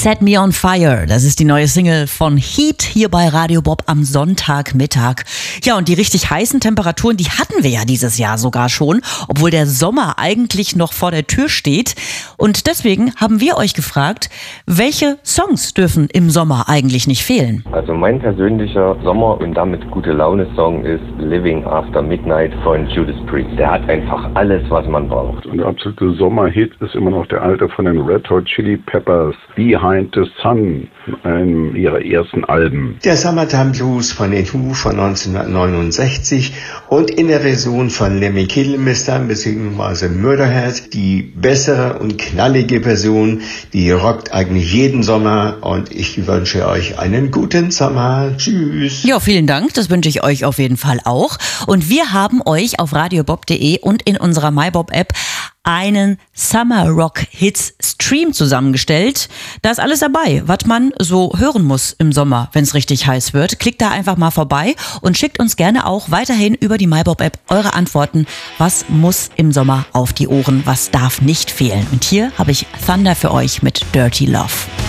Set Me on Fire, das ist die neue Single von Heat hier bei Radio Bob am Sonntagmittag. Ja, und die richtig heißen Temperaturen, die hatten wir ja dieses Jahr sogar schon, obwohl der Sommer eigentlich noch vor der Tür steht. Und deswegen haben wir euch gefragt, welche Songs dürfen im Sommer eigentlich nicht fehlen? Also mein persönlicher Sommer- und damit gute Laune-Song ist Living After Midnight von Judas Priest. Der hat einfach alles, was man braucht. Und der absolute Sommerhit ist immer noch der alte von den Red Hot Chili Peppers, Behind the Sun, einem ihrer ersten Alben. Der Summertime Blues von den Who von 1969 und in der Version von Lemmy Kilmister bzw. Murderhead die bessere und knallige Version, die rockt eigentlich jeden Sommer und ich wünsche euch einen guten Sommer. Tschüss. Ja, vielen Dank, das wünsche ich euch auf jeden Fall auch. Und wir haben euch auf radiobob.de und in unserer MyBob-App einen Summer Rock Hits Stream zusammengestellt. Da ist alles dabei, was man so hören muss im Sommer, wenn es richtig heiß wird. Klickt da einfach mal vorbei und schickt uns gerne auch weiterhin über die MyBob-App eure Antworten. Was muss im Sommer auf die Ohren? Was darf nicht fehlen? Und hier habe ich Thunder für euch mit Dirty Love.